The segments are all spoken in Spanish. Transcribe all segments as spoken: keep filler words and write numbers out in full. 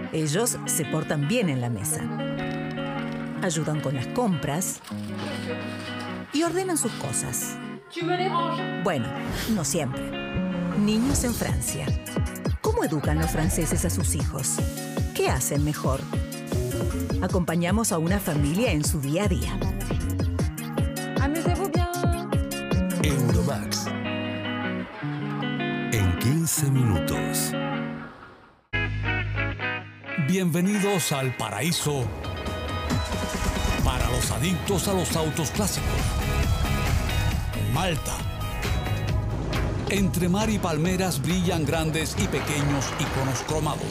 Ellos se portan bien en la mesa. Ayudan con las compras y ordenan sus cosas. Bueno, no siempre. Niños en Francia. ¿Cómo educan los franceses a sus hijos? ¿Qué hacen mejor? Acompañamos a una familia en su día a día. Amusez-vous bien. Euromax. En quince minutos. Bienvenidos al paraíso para los adictos a los autos clásicos. Malta. Entre mar y palmeras brillan grandes y pequeños iconos cromados.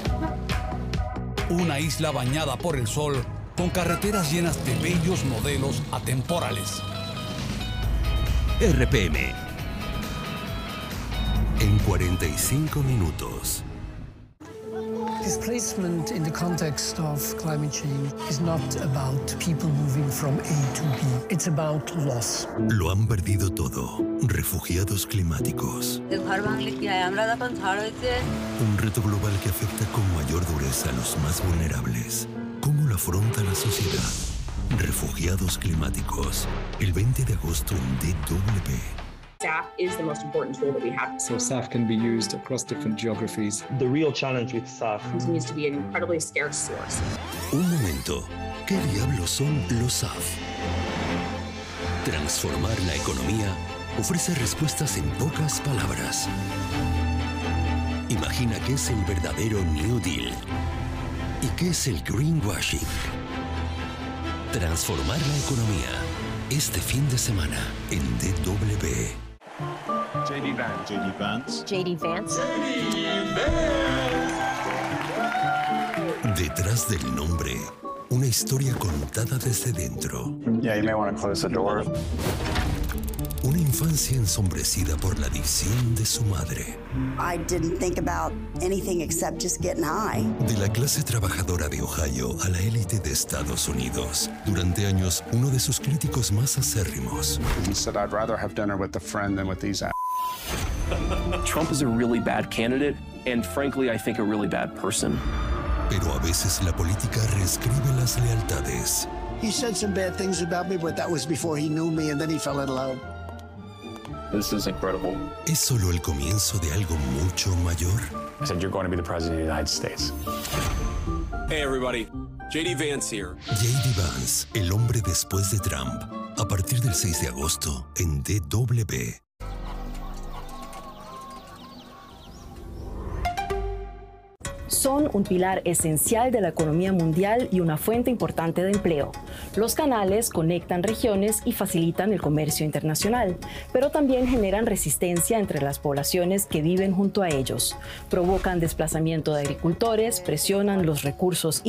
Una isla bañada por el sol con carreteras llenas de bellos modelos atemporales. R P M. En cuarenta y cinco minutos. Displacement in the context of climate change is not about people moving from A to B. It's about loss. Lo han perdido todo. Refugiados climáticos. Un reto global que afecta con mayor dureza a los más vulnerables. ¿Cómo lo afronta la sociedad? Refugiados climáticos. El veinte de agosto en D W. S A F is the most important tool that we have. So S A F can be used across different geographies. The real challenge with S A F continues to be an incredibly scarce source. Un momento. ¿Qué diablos son los S A F? Transformar la economía ofrece respuestas en pocas palabras. Imagina qué es el verdadero New Deal y qué es el greenwashing. Transformar la economía este fin de semana en D W. J D Vance. J D Vance. J D Vance. Detrás del nombre, una historia contada desde dentro. Yeah, you may want to close the door. Una infancia ensombrecida por la adicción de su madre. I didn't think about anything except just getting high. De la clase trabajadora de Ohio a la élite de Estados Unidos. Durante años, uno de sus críticos más acérrimos. He said, I'd rather have dinner with a friend than with these a**. Trump is a really bad candidate, and frankly, I think a really bad person. Pero a veces la política reescribe las lealtades. He said some bad things about me, but that was before he knew me, and then he fell in love. This is incredible. ¿Es solo el comienzo de algo mucho mayor? I said, you're going to be the president of the United States. Hey, everybody. J D Vance here. J D Vance, el hombre después de Trump. A partir del seis de agosto en D W. Son un pilar esencial de la economía mundial y una fuente importante de empleo. Los canales conectan regiones y facilitan el comercio internacional, pero también generan resistencia entre las poblaciones que viven junto a ellos. Provocan desplazamiento de agricultores, presionan los recursos